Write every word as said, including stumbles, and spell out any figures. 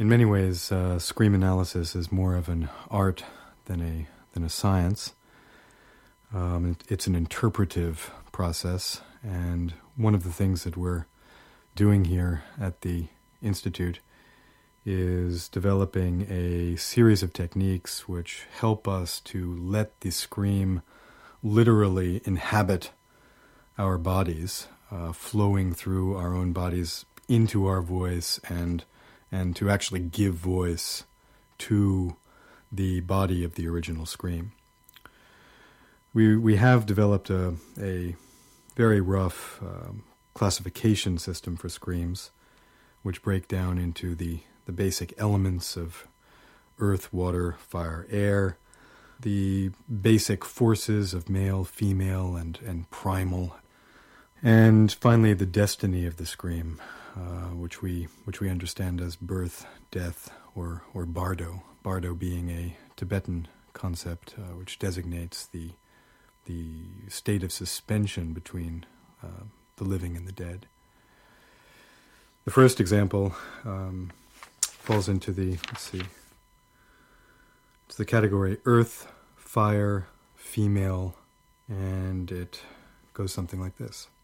in many ways, uh, scream analysis is more of an art than a than a science. Um, it, it's an interpretive process, and one of the things that we're doing here at the Institute is developing a series of techniques which help us to let the scream literally inhabit our bodies, uh, flowing through our own bodies into our voice, and and to actually give voice to the body of the original scream. We we have developed a, a very rough um, classification system for screams, which break down into the, the basic elements of earth, water, fire, air, the basic forces of male, female, and, and primal, and finally the destiny of the scream, uh, which we which we understand as birth, death, or or bardo. Bardo being a Tibetan concept uh, which designates the the state of suspension between uh, the living and the dead. The first example um, falls into the, let's see, it's the category earth, fire, female, and it goes something like this.